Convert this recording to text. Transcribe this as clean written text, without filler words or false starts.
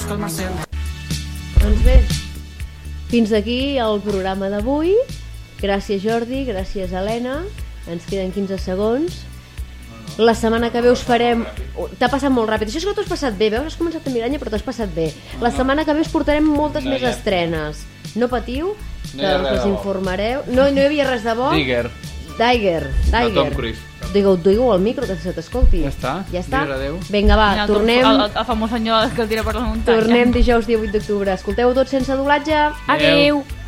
Doncs bé, fins aquí el programa d'avui. Gràcies Jordi, gràcies Helena. Ens queden 15 segons. La setmana que ve us farem... T'ha passat molt ràpid. Això és que t'ho has passat bé, veus? Has començat a miranya però t'has passat bé. La setmana que ve us portarem moltes més estrenes. No patiu, que us informareu. No hi havia res de bo. Diger. De Tom Cruise. Digueu al micro que se t'escolti. Ja està? Vinga, va, tornem. El famós senyor que el tira per la muntanya. Tornem dijous 18 d'octubre. Escolteu tots sense doblatge. Adeu.